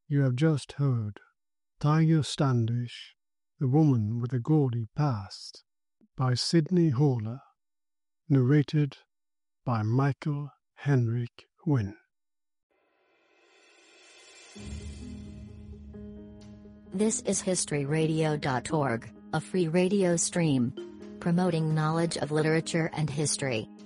You have just heard Tiger Standish, The Woman with a Gaudy Past by Sidney Horler, narrated by Michael Henrik Wynne. This is historyradio.org, a free radio stream promoting knowledge of literature and history.